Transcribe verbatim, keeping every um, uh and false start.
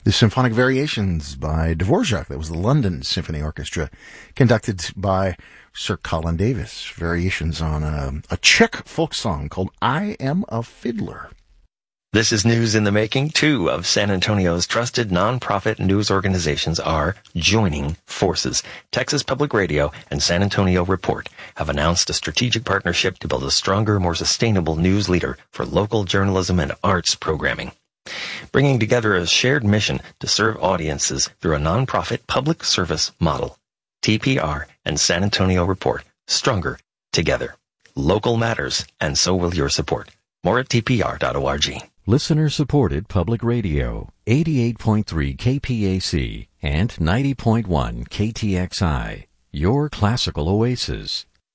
The Symphonic Variations by Dvorak. That was the London Symphony Orchestra, conducted by Sir Colin Davis. Variations on a, a Czech folk song called I Am a Fiddler. This is news in the making. Two of San Antonio's trusted nonprofit news organizations are joining forces. Texas Public Radio and San Antonio Report have announced a strategic partnership to build a stronger, more sustainable news leader for local journalism and arts programming, bringing together a shared mission to serve audiences through a nonprofit public service model. T P R and San Antonio Report, stronger together. Local matters, and so will your support. More at T P R dot org. Listener-supported public radio, eighty-eight point three K P A C and ninety point one K T X I, your classical oasis.